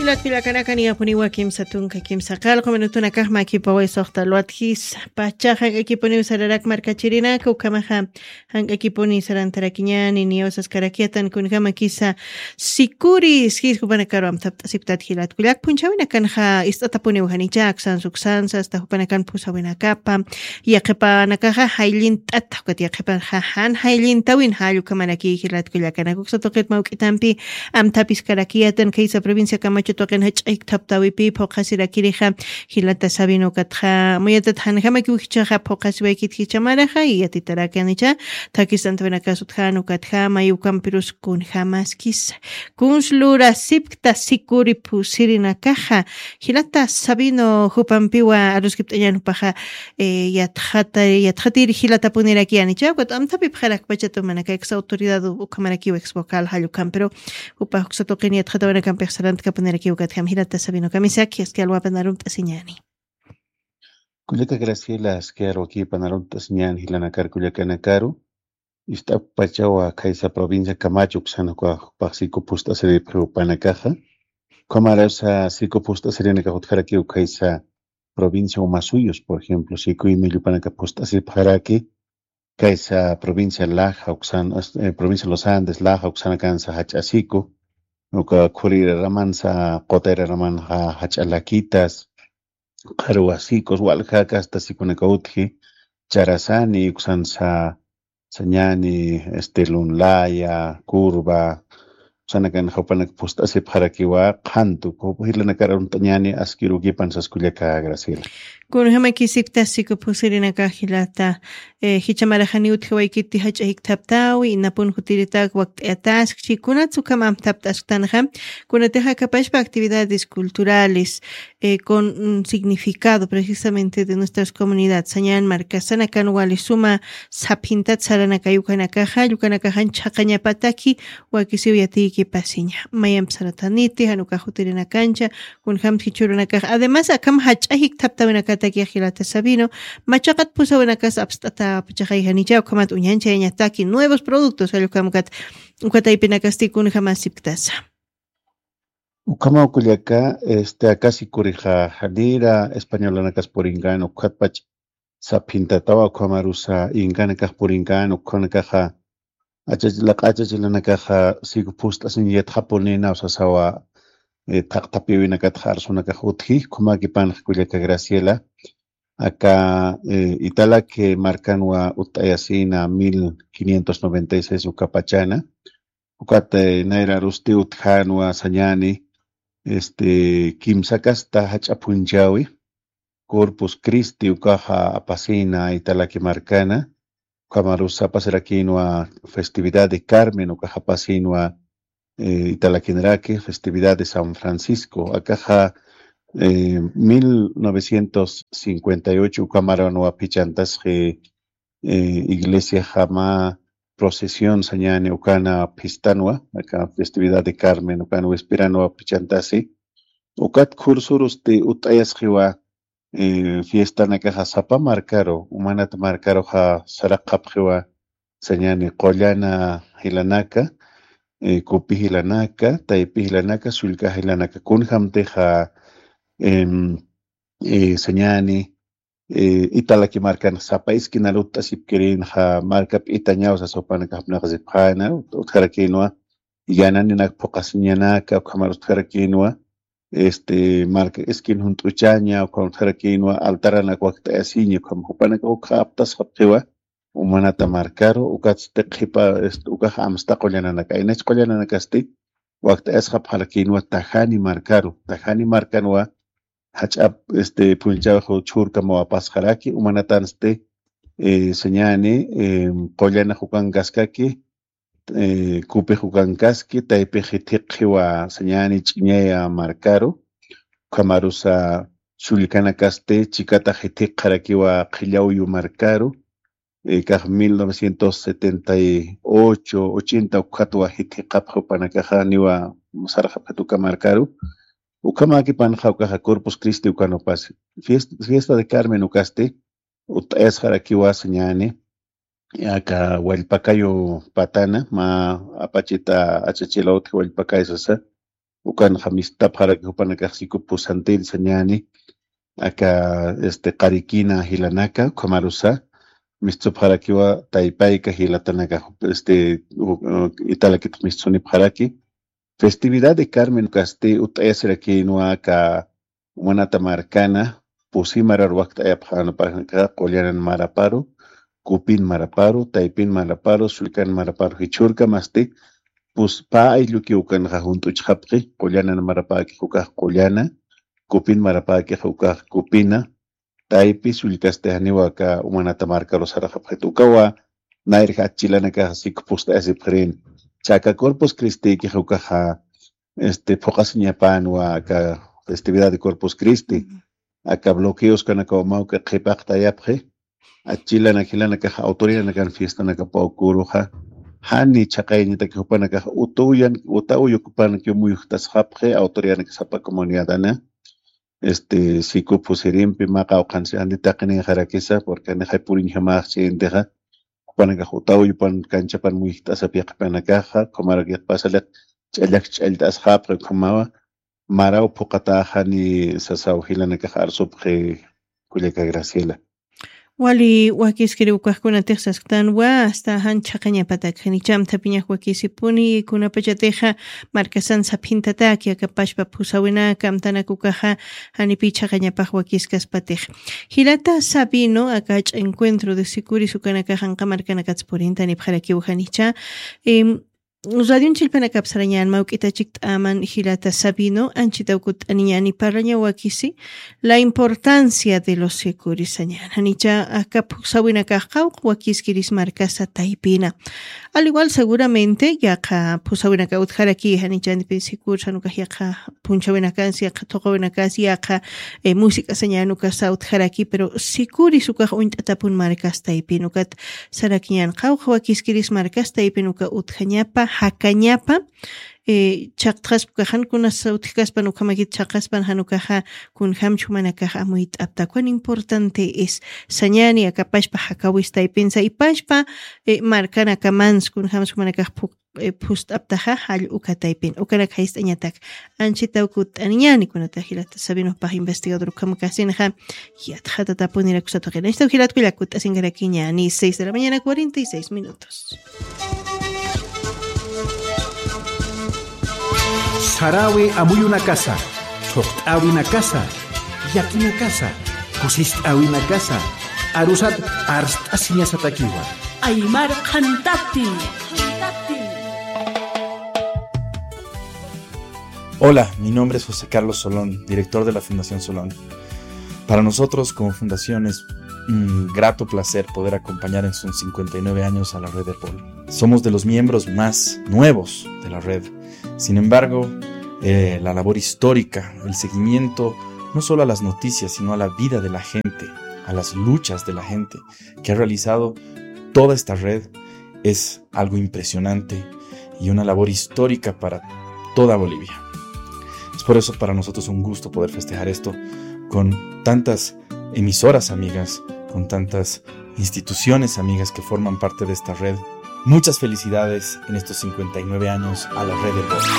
Hilat Pilakanaka ni apuniwa kimsa tunka kimsa qalqa minutuna kahma kipawa soqta luatkis pachaja ekipuni sararak markachirina kukamaja han ekipuni sarantarakiñani ni osas karakiatan kunkama kisa sikuris his kupana karo am tapta siptat hilat kulak punchawina kanja istatapuni uhanichak san suksansa hasta kupana kan pusawina kapa yaqipa nakaja haylin tatqat yaqipa han haylin tawin halu kamanaki hilat kulakana kuksotoqit mawkitampi am tapis karakiatan kaisa provincia Camacho toquen hach'ik taptawipi phoqasirakiriqa hilata sabino katqa muyatat hanjama kiwichaqa phoqasiwaykit hichamaraqa y yatitarakanicha takistantawina kasutjanu katqa mayukampirus kunjamaskis kunslura sipta sikuri pusirinakaqa hilata sabino hupampiwa aruskipt'añanupaqa yatqatir hilata punirakianicha wat amtapi pharak pachatumana ex autoridad ukamarakiwa ex vocal hallukampiro upa huksatoqini yatqatawina kampexsaran kapunerakiukat hilata sabino kamisaki es que algo panarum tasiñani Kullaka Graciela asquero aquí panarum tasiñani hilana kar kullaka nakaru ista pachawa kaisa provincia Camacho ksana kwa paxico pusta seri preopanakaja kamarasa sico pusta serena kahutkaraki kaisa provincia Umasuyos por ejemplo sico y millupanaka pusta seri paraki kaisa provincia Laja uxan provincia Los Andes Laja uxana kansa hachasico Nuka kurira ramansa qotera raman hachalakitas qaruwasikos walhaka hasta sikunakautji charasani uksansa sañani lunlaya curva sanakan hopanak pustasi pharakiwa qhantu pohilana karun tañani askirukipan saskullaka Graciela kunjama kisipta sikupusirina hilata hichamarajani utjiwaykiti hach'ik taptawi napun jutiritak waqt'atas chikunatsu kamam taptasktanja kunateja kapashpa actividades culturales con significado precisamente de nuestras comunidades sañan markasana kanwali suma sapintat saranakayukanakaja yukanakajan chaqañapataki wakisiwyatiki pasiña mayam sarataniti hanuka jutirina cancha kunjam hichurunakaja además akam hach'ik taptawinaka taki hilata sabino machaqat pusawinakas abstata pachaqayjanicha ukamat uñancha ñataki nuevos productos alukamkat ukataypinakasti kunjama sipktasa ukama ukullaka akasi kurija hadira españolanakas puringan ukatpach sapintatawa ukamarusa inganakas puringan ukanakaja achachilakaja sigupustasin yetjaponina usasawa taqtapiwinakatja arsunakaj utji kumakipan kullaka Graciela acá Itala que marcanwa utayasina 1596 ukapachana ukate naira rusti utjanwa sañani kimsakasta hach'apunchawi Corpus Christi ukaja apasina Itala que marcana kamarusa paserakinwa festividad de Carmen ukaja pasinwa Italaquinraque, festividad de San Francisco, acá 1958 Camarano Pichantas iglesia jama procesión sañane ucana pistanua, acá festividad de Carmen ucana espirano Pichantasi, ucat cursurus de utayas jiwa fiesta nakaja sapa marcaro, humanat marcaro ja sarakap jiwa sañane collana hilanaka kupihilanaka, taypihilanaka, sulkahilanaka, kunjamteja señani Italaki marcan sapais kinaluta sipkirin ja marca itañausa sopanaka hapnaqa zipjana utjarakinwa yananinak pokasiñanaka ukamarutjarakinwa marca eskin hunt'uchaña ukamutjarakinwa altaranak waqt'ayasiña ukamhupanaka ukja aptas hapqiwa umanata marcaro ukatsteqipa ukaja amstaqollananaka inach qollananakasti waqt'asqa phalkinwa tajani marcanwa hach'ap punchawqa churka mawapasqaraki umanatan señani qollana hukan kaskaki kupi hukan kaski taypi hitiqiwa señani ch'iñaya marcaro kamarusa sulkanakaste chikata hitiqarakiwa qillawyu marcaro kaq 1978 80 ukhatwa hitiqapqa panakaja niwa sarqapatuka marcaro ukamaki panqa ukaja Corpus Christi ukanopas fiesta de Carmen ukaste ut'ayasqarakiwa señani acá Hualpacayo Patana, ma apachita achachilauti Hualpacay sasa, ukan jamista para que upanakajsiku pusantil señani acá qarikina hilanaka kamarusa mistu para que wa taipaika hilatanaka italakit mistuni para que festividad de Carmen Casti utesra que no acá una tamarcana pusimara wakta ayapjana para qolyanan maraparo kupin maraparo taipin maraparo sulkan maraparo hichurka masti pues pa ayluki ukan junto chapqi qolyanan marapaki hukaj qolyana kupin marapaki hukaj kupina taipi sulkastehani waka umanata marcaro sarajapqi ukawa nairja chilanaka sikpusta asiprin chaka Corpus Christi que hukaj phoqasñapan wa acá festividad de Corpus Christi acá bloqueos kana mauka qhipaqta yapqi achilana hilana ka autoridad nakan fiesta naka paukuruja hani chaqaynita que hupana ka utauyo kupana que muy tasqapqi autoridad naka sapa comunidad ana siku pusirimpi maqa uqansi anditaqni harakisa porque ana purin jamaqchi inteja kupana ka utauyo pan kanchapan muy tasapiaqpana kaja komara que pasala ch'alta asqapqi kumawa marau puqataqani sasaw hilana ka arsupqi kullaka Graciela wali wakiskiri ukaqkuna tiqsasqtanwa hasta hanchaqañapatak hanicham tapiñaq wakisipuni kunapachateqa markasan saphintataki akapashpa pusawinaka amtanakukaqa hanipi chaqañapaq wakiskaspatiq Hilata Sabino akach encuentro de Sicuri sukanaka hanqamarkanakatsporinta nipqarakiw hanicha Radio Chilpana Capsarañan Mauquitachik Aman Hilata Sabino Anchitaukut Aniñani Paraña Wakisi la importancia de los Sicuri Sañan Hanicha Akap Sawinaka Wakiskiris Marcasa Taipina al igual seguramente ya ka Pusawinaka Utharaki Hanichan Sikur Sanukayaka Punchawinakansi Akatokowinakas Yaka música Sañanuka Saut Haraki pero Sicuri Suka Untapun Marcas Taipinukat Sarakian Kau Wakiskiris Marcas Taipinuka Uthañapa Hakañapa chaqtaspa hankuna sautikaspan ukamakit chaqaspan hanukaja kun hamchumanakaja amuit apta cuán importante es sañani akapashpa hakawista y pensa y pashpa marcana kamans kun hamchumanakaj pust aptaja hal ukataipin ukanak haistañatak anchita ukut aniñani kunata Hilata Sabino pa investigador kamakasinja yatjata tapunira kusatoqena esta hilat kulakut asingarakiñani 6 de la mañana 46 minutos. Sarawi amuyuna casa, choqt'awina casa, yakina casa, kusist'awina casa, arusat arst'asiñasatakiwa. Aymar Kantaptin. Hola, mi nombre es José Carlos Solón, director de la Fundación Solón. Para nosotros como fundación es un grato placer poder acompañar en sus 59 años a la red de POL. Somos de los miembros más nuevos de la red. Sin embargo, la labor histórica, el seguimiento no solo a las noticias, sino a la vida de la gente, a las luchas de la gente que ha realizado toda esta red es algo impresionante y una labor histórica para toda Bolivia. Es por eso para nosotros un gusto poder festejar esto con tantas emisoras amigas, con tantas instituciones amigas que forman parte de esta red. Muchas felicidades en estos 59 años a la red de POL.